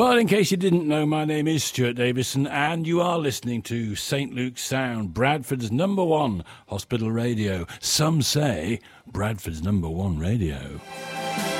But in case you didn't know, my name is Stuart Davison, and you are listening to St. Luke's Sound, Bradford's #1 hospital radio. Some say Bradford's #1 radio.